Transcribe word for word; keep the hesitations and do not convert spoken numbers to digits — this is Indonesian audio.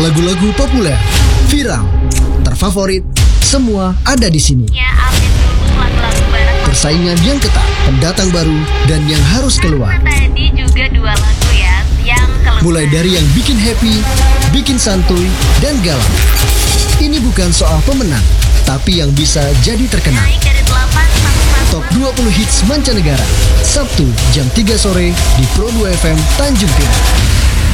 Lagu-lagu populer, viral, terfavorit, semua ada di sini. Ya, update dulu lagu-lagu barat. Persaingan yang ketat, pendatang baru, dan yang harus keluar. Tadi juga dua lagu ya yang keluar. Mulai dari yang bikin happy, bikin santuy, dan galau. Ini bukan soal pemenang, tapi yang bisa jadi terkenal. Naik dari delapan sampai Top dua puluh hits mancanegara, Sabtu jam tiga sore di Pro dua F M Tanjung Pinang.